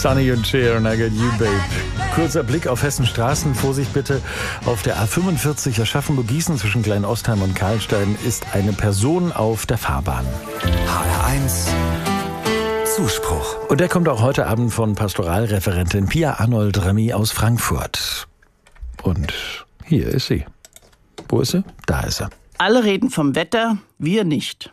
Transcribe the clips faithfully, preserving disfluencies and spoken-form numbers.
Sonny und Cher und I Got You, Babe. Kurzer Blick auf Hessens Straßen. Vorsicht bitte. Auf der A fünfundvierzig Aschaffenburg-Gießen zwischen Kleinostheim und Karlstein ist eine Person auf der Fahrbahn. H R eins Zuspruch. Und der kommt auch heute Abend von Pastoralreferentin Pia Arnold-Remy aus Frankfurt. Und hier ist sie. Wo ist sie? Da ist sie. Alle reden vom Wetter, wir nicht.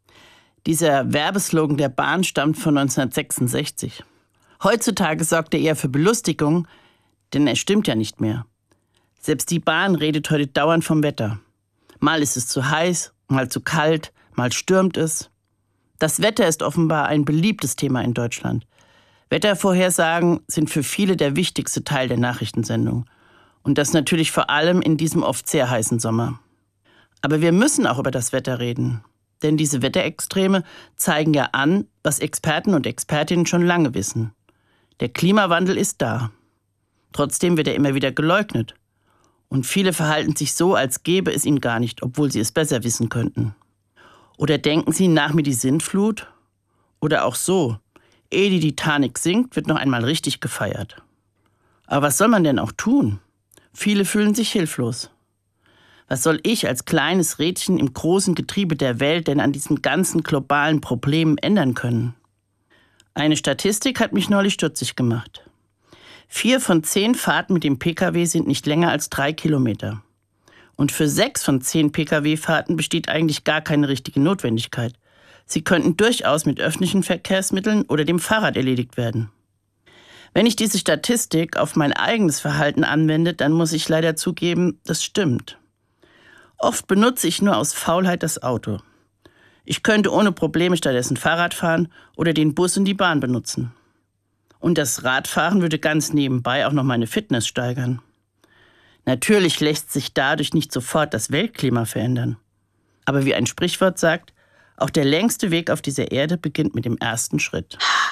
Dieser Werbeslogan der Bahn stammt von neunzehnhundertsechsundsechzig. Heutzutage sorgt er eher für Belustigung, denn er stimmt ja nicht mehr. Selbst die Bahn redet heute dauernd vom Wetter. Mal ist es zu heiß, mal zu kalt, mal stürmt es. Das Wetter ist offenbar ein beliebtes Thema in Deutschland. Wettervorhersagen sind für viele der wichtigste Teil der Nachrichtensendung. Und das natürlich vor allem in diesem oft sehr heißen Sommer. Aber wir müssen auch über das Wetter reden. Denn diese Wetterextreme zeigen ja an, was Experten und Expertinnen schon lange wissen. Der Klimawandel ist da. Trotzdem wird er immer wieder geleugnet. Und viele verhalten sich so, als gäbe es ihn gar nicht, obwohl sie es besser wissen könnten. Oder denken sie, nach mir die Sintflut? Oder auch so, ehe die Titanic sinkt, wird noch einmal richtig gefeiert. Aber was soll man denn auch tun? Viele fühlen sich hilflos. Was soll ich als kleines Rädchen im großen Getriebe der Welt denn an diesen ganzen globalen Problemen ändern können? Eine Statistik hat mich neulich stutzig gemacht. Vier von zehn Fahrten mit dem Pkw sind nicht länger als drei Kilometer. Und für sechs von zehn Pkw-Fahrten besteht eigentlich gar keine richtige Notwendigkeit. Sie könnten durchaus mit öffentlichen Verkehrsmitteln oder dem Fahrrad erledigt werden. Wenn ich diese Statistik auf mein eigenes Verhalten anwende, dann muss ich leider zugeben, das stimmt. Oft benutze ich nur aus Faulheit das Auto. Ich könnte ohne Probleme stattdessen Fahrrad fahren oder den Bus und die Bahn benutzen. Und das Radfahren würde ganz nebenbei auch noch meine Fitness steigern. Natürlich lässt sich dadurch nicht sofort das Weltklima verändern. Aber wie ein Sprichwort sagt, auch der längste Weg auf dieser Erde beginnt mit dem ersten Schritt.